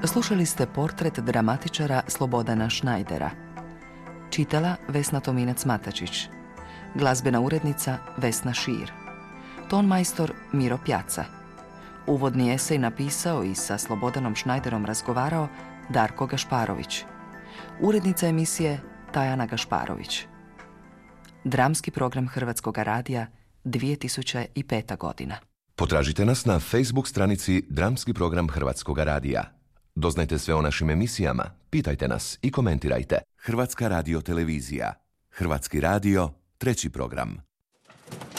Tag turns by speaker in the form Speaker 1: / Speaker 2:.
Speaker 1: Slušali ste portret dramatičara Slobodana Šnajdera. Čitala Vesna Tominac-Matačić. Glazbena urednica Vesna Šir. Tonmajstor Miro Pjaca. Uvodni esej napisao i sa Slobodanom Šnajderom razgovarao Darko Gašparović. Urednica emisije Tajana Gašparović. Dramski program Hrvatskog radija 2005. godina.
Speaker 2: Potražite nas na Facebook stranici Dramski program Hrvatskog radija. Doznajte sve o našim emisijama, pitajte nas i komentirajte. Hrvatska radiotelevizija. Hrvatski radio, 3. program.